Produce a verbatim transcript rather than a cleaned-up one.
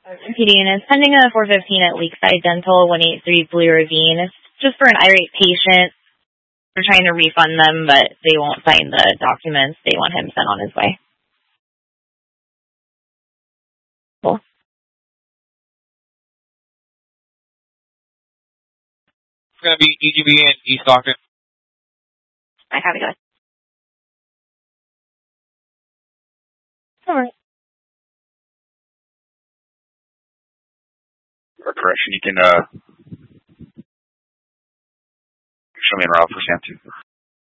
Repeating is pending a four fifteen at Lakeside Dental, one eighty-three Blue Ravine. It's just for an irate patient. We're trying to refund them, but they won't sign the documents. They want him sent on his way. Cool. It's going to be E G B in East Stockton. I have it. All right. For correction, you can uh, show me en route for Sam two.